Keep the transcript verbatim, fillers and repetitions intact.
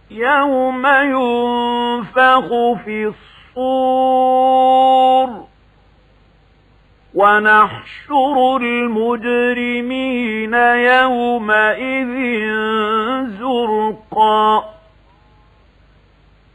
يوم ينفخ في الصور ونحشر المجرمين يومئذ زرقا